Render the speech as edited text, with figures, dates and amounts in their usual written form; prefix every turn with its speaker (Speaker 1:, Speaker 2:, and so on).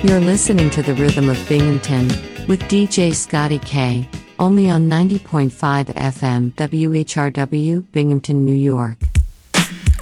Speaker 1: You're listening to The Rhythm of Binghamton with DJ Scotty K, only on 90.5 FM WHRW, Binghamton, New York.